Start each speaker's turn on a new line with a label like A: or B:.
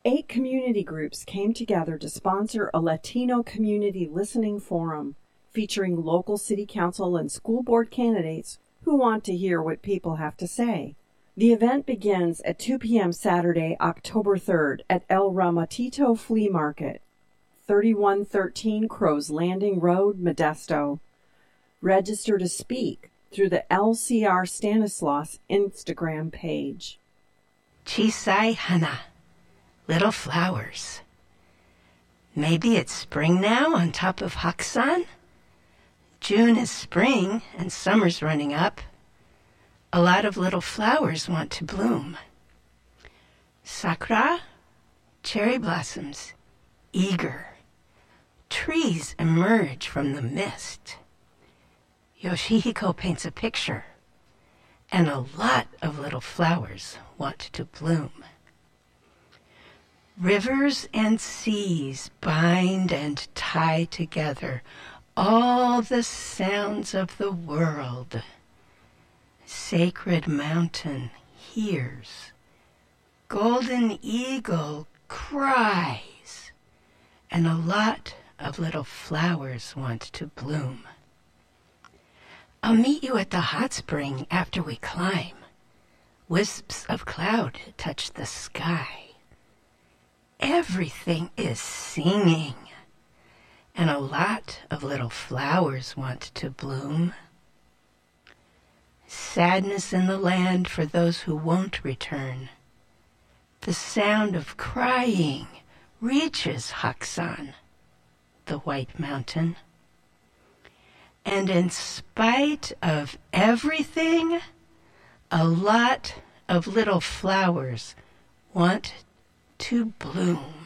A: 8 community groups came together to sponsor a Latino community listening forum featuring local city council and school board candidates who want to hear what people have to say. The event begins at 2 p.m. Saturday, October 3rd at El Ramatito Flea Market, 3113 Crows Landing Road, Modesto. Register to speak through the LCR Stanislaus Instagram page.
B: Chisai Hana, little flowers. Maybe it's spring now on top of Haksan? June is spring and summer's running up. A lot of little flowers want to bloom. Sakura, cherry blossoms, eager. Trees emerge from the mist. Yoshihiko paints a picture, and a lot of little flowers want to bloom. Rivers and seas bind and tie together all the sounds of the world. Sacred Mountain hears. Golden Eagle cries. And a lot of little flowers want to bloom. I'll meet you at the hot spring after we climb. Wisps of cloud touch the sky. Everything is singing, and a lot of little flowers want to bloom. Sadness in the land for those who won't return. The sound of crying reaches Haksan, the White Mountain. And in spite of everything, a lot of little flowers want to bloom.